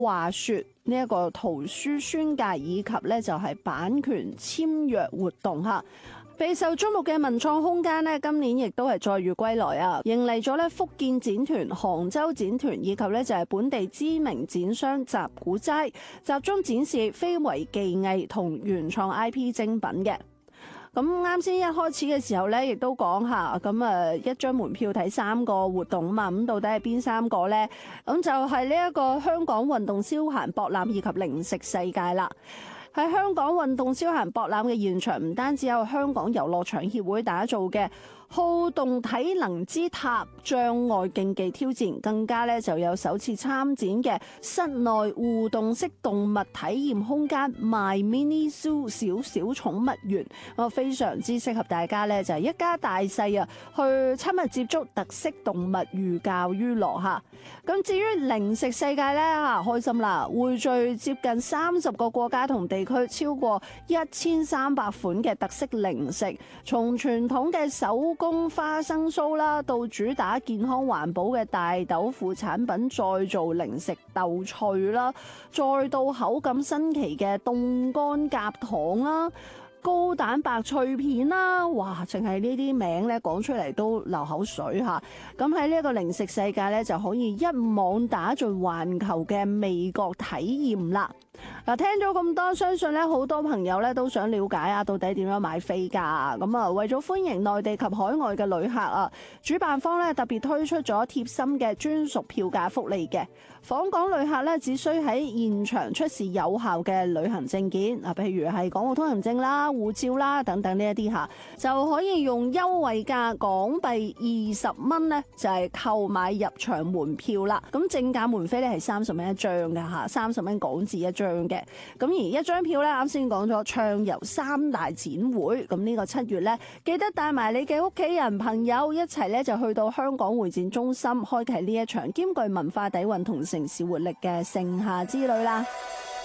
話說呢一個圖書宣介以及咧就係版權簽約活動嚇。備受矚目嘅文創空間呢，今年亦都係載譽歸來啊！迎嚟咗咧福建展團、杭州展團以及咧就係本地知名展商集古齋，集中展示非遺技藝同原創 IP 精品嘅。咁啱先一開始嘅時候咧，亦都講下咁一張門票睇3個活動啊嘛，咁到底係邊3個呢？咁就係呢一個香港運動消閒博覽以及零食世界啦。喺香港運動消閒博覽嘅現場，唔單止有香港遊樂場協會打造嘅好動體能之塔障礙競技挑戰，更加咧就有首次參展嘅室內互動式動物體驗空間 My Mini Zoo 小小寵物園，非常之適合大家咧就係一家大細啊去親密接觸特色動物寓教於樂嚇。咁至於零食世界咧開心啦，匯聚接近30個國家同地區，超過1300款嘅特色零食，從傳統嘅手工花生酥啦，到主打健康環保嘅大豆腐產品，再做零食豆脆啦，再到口感新奇嘅凍乾夾糖啦、高蛋白脆片啦，哇！淨係呢啲名咧講出嚟都流口水嚇。咁喺呢一個零食世界咧，就可以一網打盡環球嘅味覺體驗啦。嗱，聽咗咁多，相信咧好多朋友咧都想了解啊，到底點樣買飛㗎？咁啊，為咗歡迎內地及海外嘅旅客啊，主辦方咧特別推出咗貼心嘅專屬票價福利嘅。訪港旅客咧只需喺現場出示有效嘅旅行證件啊，譬如係港澳通行證啦、護照啦等等呢一啲嚇，就可以用優惠價港幣20蚊咧，就係購買入場門票啦。咁正價門飛咧係30蚊一張嘅嚇，30蚊港紙一張嘅。咁而一張票咧，啱先講咗暢遊3大展會，咁呢個7月咧，記得帶埋你嘅屋企人朋友一齊咧，就去到香港會展中心，開啟呢一場兼具文化底蘊同城市活力嘅盛夏之旅啦。